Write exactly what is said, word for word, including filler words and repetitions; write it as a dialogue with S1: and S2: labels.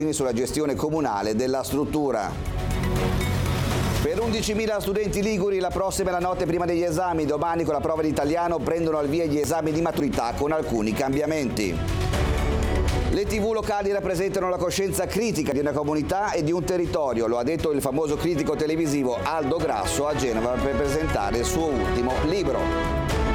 S1: sulla gestione comunale della struttura. Per undicimila studenti liguri la prossima è la notte prima degli esami. Domani con la prova di italiano prendono al via gli esami di maturità con alcuni cambiamenti. Le tivù locali rappresentano la coscienza critica di una comunità e di un territorio, lo ha detto il famoso critico televisivo Aldo Grasso a Genova per presentare il suo ultimo libro.